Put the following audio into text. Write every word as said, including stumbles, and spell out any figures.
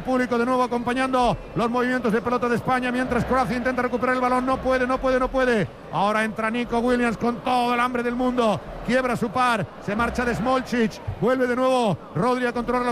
público de nuevo acompañando los movimientos de pelota de España, mientras Croacia intenta recuperar el balón. No puede, no puede, no puede. Ahora entra Nico Williams con todo el hambre del mundo. Quiebra su par, se marcha de Smolcic, vuelve de nuevo Rodri a controlar